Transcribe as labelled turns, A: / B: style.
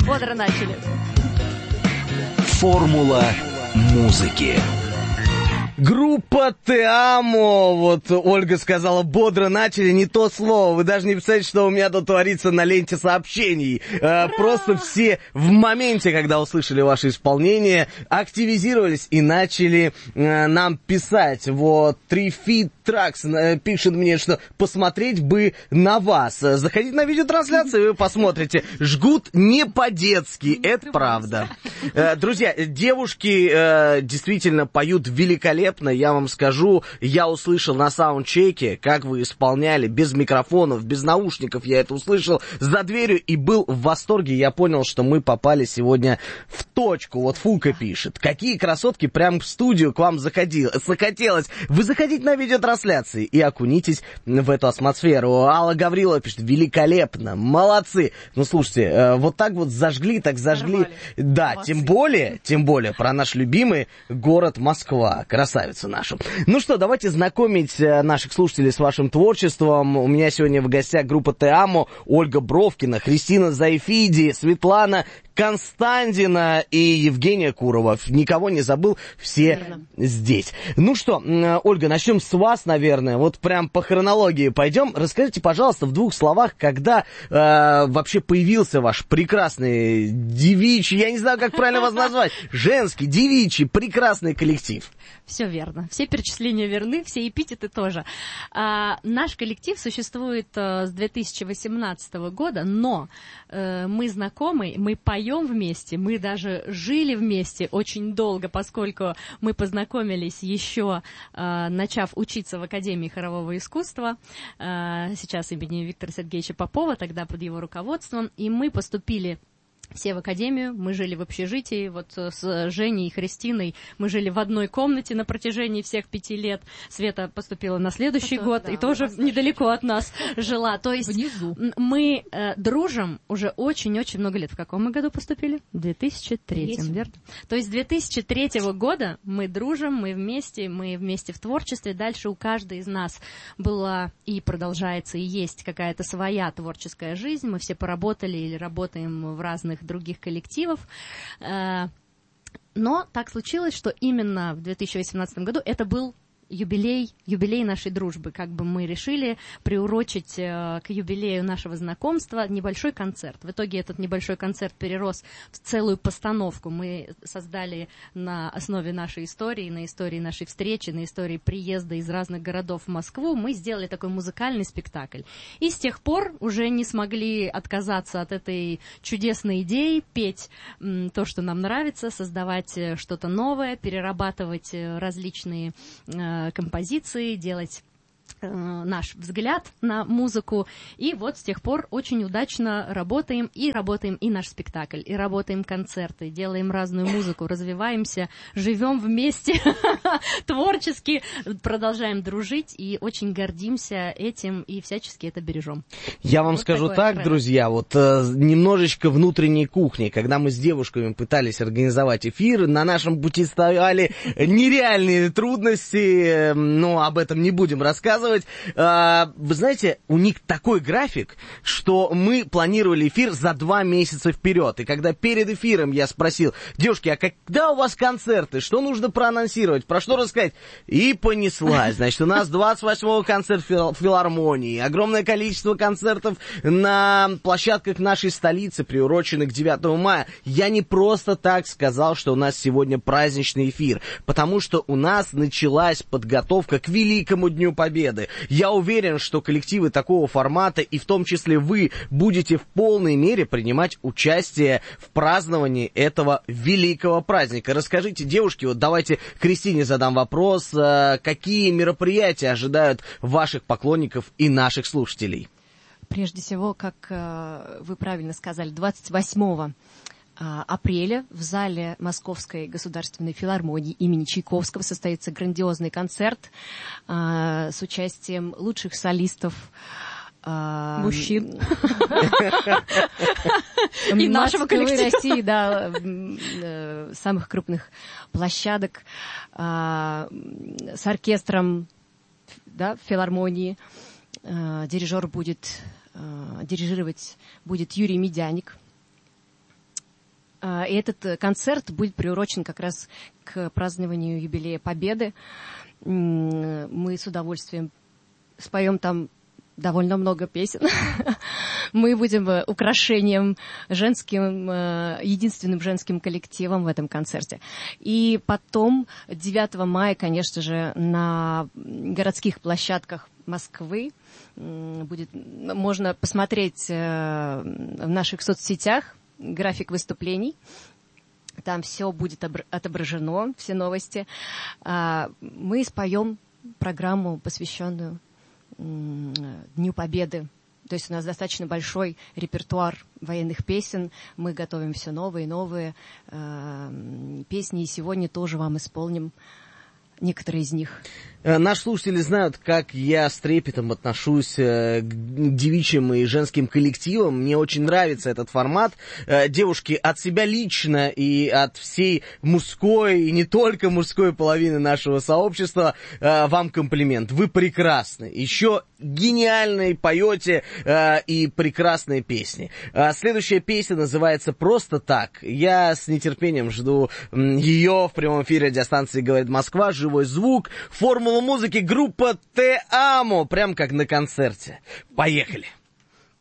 A: Бодро начали.
B: Формула музыки.
C: Группа Теамо, вот Ольга сказала, бодро начали, не то слово, вы даже не представляете, что у меня тут творится на ленте сообщений. Просто все в моменте, когда услышали ваше исполнение, активизировались и начали нам писать. Вот, 3 Feet Tracks пишет мне, что посмотреть бы на вас. Заходите на видеотрансляцию, и вы посмотрите. Жгут не по-детски, это правда. Друзья, девушки действительно поют великолепно. Я вам скажу, я услышал на саундчеке, как вы исполняли, без микрофонов, без наушников, я это услышал за дверью и был в восторге. Я понял, что мы попали сегодня в точку. Вот Фука пишет, какие красотки, прям в студию к вам захотелось. Вы заходите на видеотрансляции и окунитесь в эту атмосферу. Алла Гаврилова пишет, великолепно, молодцы. Ну, слушайте, вот так вот зажгли, так зажгли.
A: Нормально.
C: Да,
A: Молодцы.
C: тем более про наш любимый город Москва. Красавица наша. Ну что, давайте знакомить наших слушателей с вашим творчеством. У меня сегодня в гостях группа Теамо, Ольга Бровкина, Христина Зайфиди, Светлана Константина и Евгения Курова. Никого не забыл, все здесь. Ну что, Ольга, начнем с вас, наверное. Вот прям по хронологии пойдем. Расскажите, пожалуйста, в 2 словах, когда вообще появился ваш прекрасный девичий, я не знаю, как правильно вас назвать, женский, девичий, прекрасный коллектив.
A: Все верно. Все перечисления верны, все эпитеты тоже. Наш коллектив существует с 2018 года, но мы знакомы, мы поем вместе, мы даже жили вместе очень долго, поскольку мы познакомились еще, начав учиться в Академии хорового искусства, сейчас имени Виктора Сергеевича Попова, тогда под его руководством, и мы поступили все в академию, мы жили в общежитии, вот с Женей и Христиной мы жили в одной комнате на протяжении всех 5 лет. Света поступила на следующий год и тоже недалеко от нас жила. То есть внизу. Мы дружим уже очень-очень много лет. В каком мы году поступили? В 2003, верно? То есть с 2003 года мы дружим, мы вместе в творчестве. Дальше у каждой из нас была и продолжается, и есть какая-то своя творческая жизнь. Мы все поработали или работаем в разных других коллективов, но так случилось, что именно в 2018 году это был юбилей нашей дружбы. Как бы мы решили приурочить к юбилею нашего знакомства небольшой концерт. В итоге этот небольшой концерт перерос в целую постановку. Мы создали на основе нашей истории, на истории нашей встречи, на истории приезда из разных городов в Москву. Мы сделали такой музыкальный спектакль. И с тех пор уже не смогли отказаться от этой чудесной идеи петь то, что нам нравится, создавать что-то новое, перерабатывать различные композиции, делать наш взгляд на музыку. И вот с тех пор очень удачно работаем и наш спектакль, и работаем концерты, делаем разную музыку, развиваемся, живем вместе творчески, продолжаем дружить и очень гордимся этим и всячески это бережем.
C: Я вам скажу так, друзья, вот немножечко внутренней кухни. Когда мы с девушками пытались организовать эфир, на нашем пути стояли нереальные трудности, но об этом не будем рассказывать. Вы знаете, у них такой график, что мы планировали эфир за 2 месяца вперед. И когда перед эфиром я спросил, девушки, а когда у вас концерты? Что нужно проанонсировать? Про что рассказать? И понеслась. Значит, у нас 28-го концерт в филармонии, огромное количество концертов на площадках нашей столицы, приуроченных к 9 мая. Я не просто так сказал, что у нас сегодня праздничный эфир, потому что у нас началась подготовка к Великому Дню Победы. Я уверен, что коллективы такого формата, и в том числе вы, будете в полной мере принимать участие в праздновании этого великого праздника. Расскажите, девушки, вот давайте Кристине задам вопрос, какие мероприятия ожидают ваших поклонников и наших слушателей?
D: Прежде всего, как вы правильно сказали, 28 апреля в зале Московской государственной филармонии имени Чайковского состоится грандиозный концерт с участием лучших солистов
A: мужчин и нашего коллектива
D: России, да, самых крупных площадок с оркестром, да, филармонии. Дирижировать будет Юрий Медяник. И этот концерт будет приурочен как раз к празднованию юбилея Победы. Мы с удовольствием споем там довольно много песен. Мы будем украшением женским, единственным женским коллективом в этом концерте. И потом 9 мая, конечно же, на городских площадках Москвы можно посмотреть в наших соцсетях график выступлений. Там все будет отображено, все новости. Мы споем программу, посвященную Дню Победы. То есть у нас достаточно большой репертуар военных песен. Мы готовим все новые и новые песни. И сегодня тоже вам исполним некоторые из них.
C: Наши слушатели знают, как я с трепетом отношусь к девичьим и женским коллективам. Мне очень нравится этот формат. Девушки, от себя лично и от всей мужской, и не только мужской половины нашего сообщества, вам комплимент. Вы прекрасны. Еще гениально поете и прекрасные песни. Следующая песня называется «Просто так». Я с нетерпением жду ее в прямом эфире радиостанции «Говорит Москва». Живой звук, формула музыки, группа Те Амо, прям как на концерте. Поехали!